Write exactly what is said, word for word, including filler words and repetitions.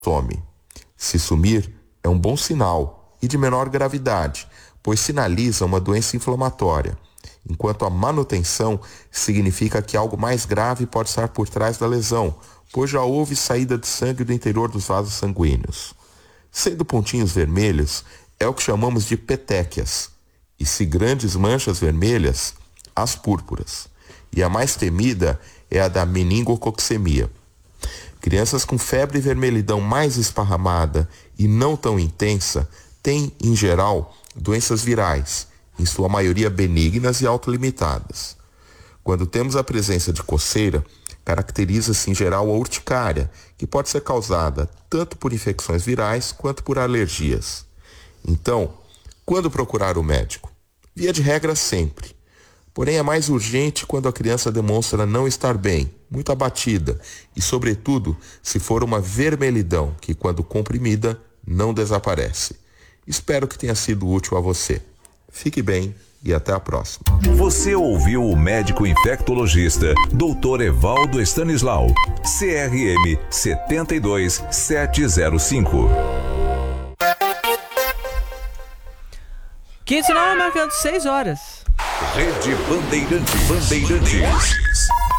some. Se sumir, é um bom sinal e de menor gravidade, pois sinaliza uma doença inflamatória, enquanto a manutenção significa que algo mais grave pode estar por trás da lesão, pois já houve saída de sangue do interior dos vasos sanguíneos. Sendo pontinhos vermelhos, é o que chamamos de petequias, e se grandes manchas vermelhas, as púrpuras. E a mais temida é a da meningococcemia. Crianças com febre e vermelhidão mais esparramada e não tão intensa têm, em geral, doenças virais, em sua maioria benignas e autolimitadas. Quando temos a presença de coceira, caracteriza-se em geral a urticária, que pode ser causada tanto por infecções virais quanto por alergias. Então, quando procurar o médico? Via de regra, sempre. Porém, é mais urgente quando a criança demonstra não estar bem, muito abatida e, sobretudo, se for uma vermelhidão que, quando comprimida, não desaparece. Espero que tenha sido útil a você. Fique bem e até a próxima. Você ouviu o médico infectologista doutor Evaldo Stanislau, C R M sete dois sete zero cinco. quinze sinal marcando seis horas. Rede Bandeirantes. Bandeirantes.